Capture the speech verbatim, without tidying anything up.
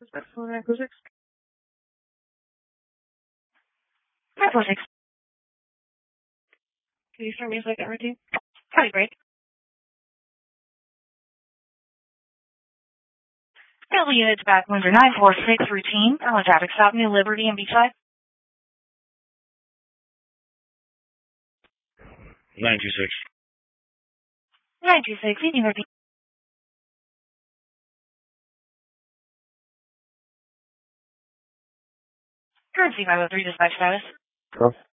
Echo six. Echo six. Can you start me a second routine? Copy break. Available units back Windsor nine four six routine. On traffic stop New Liberty and Beachside. nine two six. nine two six, evening routine. Current C five oh three dispatch status. Cross.